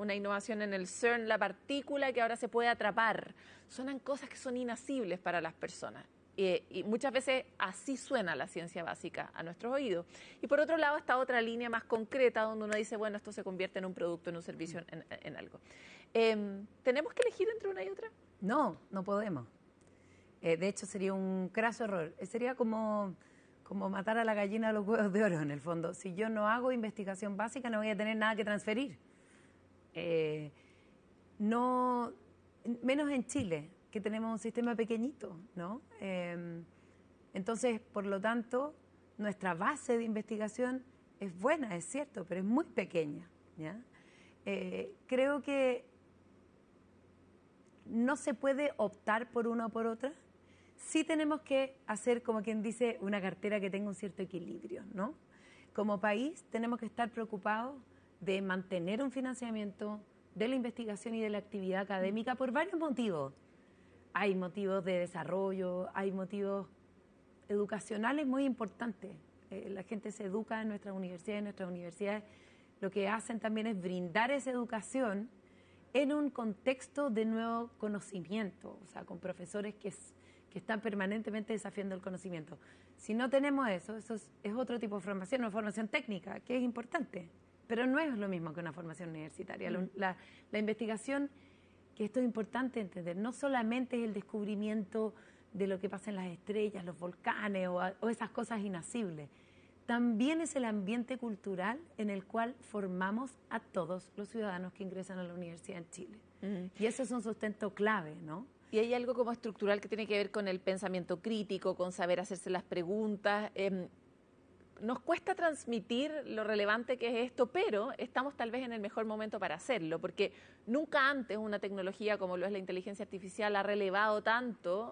una innovación en el CERN, la partícula que ahora se puede atrapar. Suenan cosas que son inasibles para las personas. Y muchas veces así suena la ciencia básica a nuestros oídos. Y por otro lado está otra línea más concreta donde uno dice, bueno, esto se convierte en un producto, en un servicio, en algo. ¿Tenemos que elegir entre una y otra? No, no podemos. De hecho, sería un craso error. Sería como matar a la gallina a los huevos de oro, en el fondo. Si yo no hago investigación básica, no voy a tener nada que transferir. No, menos en Chile, que tenemos un sistema pequeñito, ¿no? Entonces, por lo tanto, nuestra base de investigación es buena, es cierto, pero es muy pequeña, ¿ya? Creo que no se puede optar por una o por otra. Sí tenemos que hacer, como quien dice, una cartera que tenga un cierto equilibrio, ¿no? Como país tenemos que estar preocupados de mantener un financiamiento de la investigación y de la actividad académica por varios motivos. Hay motivos de desarrollo, hay motivos educacionales muy importantes. La gente se educa en nuestras universidades lo que hacen también es brindar esa educación en un contexto de nuevo conocimiento, o sea, con profesores que están permanentemente desafiando el conocimiento. Si no tenemos eso es otro tipo de formación, una formación técnica, que es importante, pero no es lo mismo que una formación universitaria. La investigación, que esto es importante entender, no solamente es el descubrimiento de lo que pasa en las estrellas, los volcanes o esas cosas inasibles, también es el ambiente cultural en el cual formamos a todos los ciudadanos que ingresan a la universidad en Chile. Y eso es un sustento clave, ¿no? Y hay algo como estructural que tiene que ver con el pensamiento crítico, con saber hacerse las preguntas. Nos cuesta transmitir lo relevante que es esto, pero estamos tal vez en el mejor momento para hacerlo, porque nunca antes una tecnología como lo es la inteligencia artificial ha relevado tanto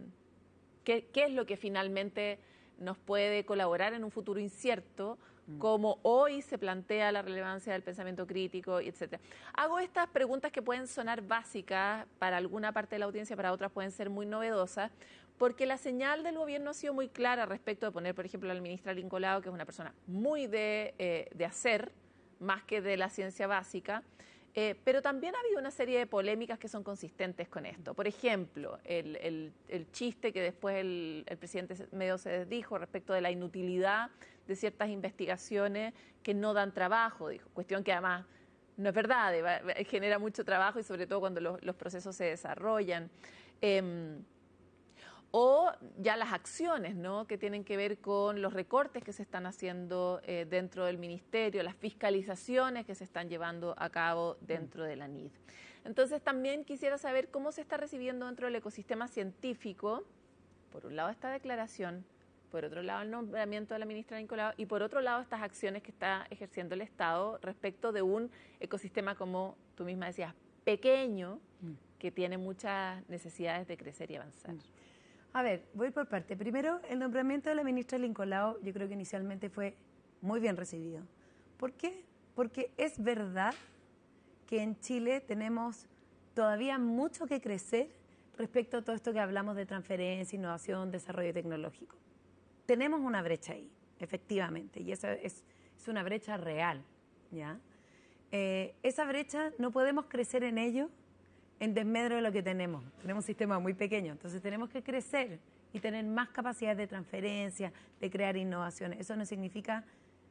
qué es lo que finalmente nos puede colaborar en un futuro incierto, como hoy se plantea la relevancia del pensamiento crítico, etc. Hago estas preguntas que pueden sonar básicas para alguna parte de la audiencia, para otras pueden ser muy novedosas, porque la señal del gobierno ha sido muy clara respecto de poner, por ejemplo, a la ministra Lincolao, que es una persona muy de hacer, más que de la ciencia básica, pero también ha habido una serie de polémicas que son consistentes con esto. Por ejemplo, el chiste que después el presidente medio se desdijo respecto de la inutilidad de ciertas investigaciones que no dan trabajo, dijo, cuestión que además no es verdad, genera mucho trabajo y sobre todo cuando los procesos se desarrollan. O ya las acciones, ¿no?, que tienen que ver con los recortes que se están haciendo dentro del ministerio, las fiscalizaciones que se están llevando a cabo dentro de la NID. Entonces también quisiera saber cómo se está recibiendo dentro del ecosistema científico, por un lado esta declaración, por otro lado el nombramiento de la ministra Lincolao y por otro lado estas acciones que está ejerciendo el Estado respecto de un ecosistema, como tú misma decías, pequeño, que tiene muchas necesidades de crecer y avanzar. A ver, voy por parte. Primero, el nombramiento de la ministra Lincolao yo creo que inicialmente fue muy bien recibido. ¿Por qué? Porque es verdad que en Chile tenemos todavía mucho que crecer respecto a todo esto que hablamos de transferencia, innovación, desarrollo tecnológico. Tenemos una brecha ahí, efectivamente, y esa es una brecha real, ¿ya? Esa brecha no podemos crecer en ello en desmedro de lo que tenemos. Tenemos un sistema muy pequeño, entonces tenemos que crecer y tener más capacidad de transferencia, de crear innovaciones. Eso no significa,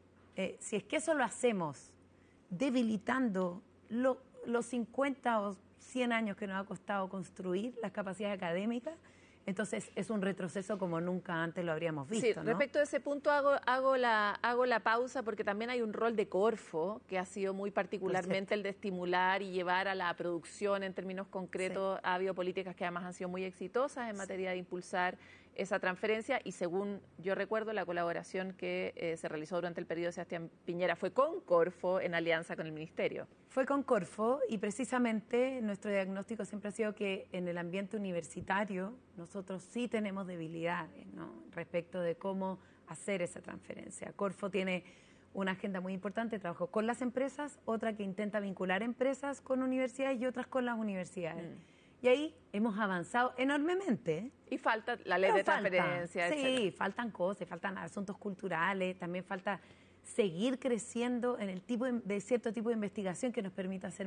si es que eso lo hacemos debilitando los 50 o 100 años que nos ha costado construir las capacidades académicas, entonces es un retroceso como nunca antes lo habríamos visto. Sí, ¿no? Respecto a ese punto hago la pausa porque también hay un rol de Corfo que ha sido muy particularmente el de estimular y llevar a la producción en términos concretos. Sí. Ha habido políticas que además han sido muy exitosas en materia de impulsar esa transferencia y según yo recuerdo la colaboración que se realizó durante el periodo de Sebastián Piñera fue con Corfo en alianza con el Ministerio. Fue con Corfo y precisamente nuestro diagnóstico siempre ha sido que en el ambiente universitario nosotros sí tenemos debilidades, ¿no?, respecto de cómo hacer esa transferencia. Corfo tiene una agenda muy importante, trabajo con las empresas, otra que intenta vincular empresas con universidades y otras con las universidades. Y ahí hemos avanzado enormemente, ¿eh? Y falta la ley de transferencia, sí, faltan cosas, faltan asuntos culturales, también falta seguir creciendo en el tipo de cierto tipo de investigación que nos permita hacer